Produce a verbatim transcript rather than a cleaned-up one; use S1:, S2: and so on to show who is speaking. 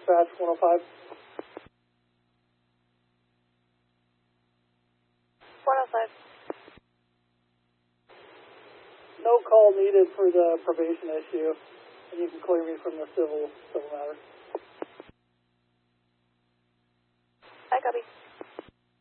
S1: dispatch one oh five.
S2: one oh five.
S1: No call needed for the probation issue, and you can clear me from the civil civil matter.
S2: I copy.